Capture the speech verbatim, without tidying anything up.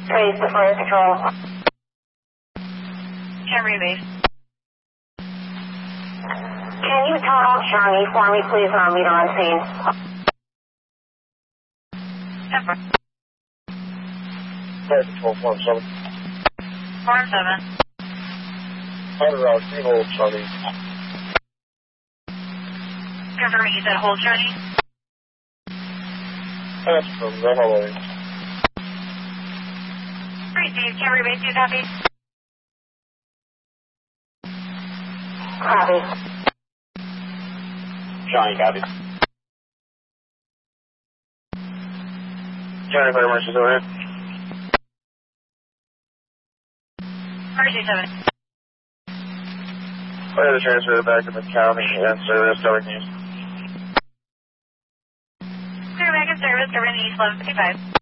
Raise the fire control. Camry base. Can you total Charlie for me, please, and I'll meet her on scene? Temper. Fire control, form seven. Form seven. Hunter out, green hold, Charlie. Confirming you said hold Charlie. That's from the hallway. Receive, Camry base, you copy? Copy. Johnny, copy. Johnny, fire marshals overhead. Mercy seven. Fire the transfer back to the county and service over news. Clear back in service, covering the East eleven fifty-five.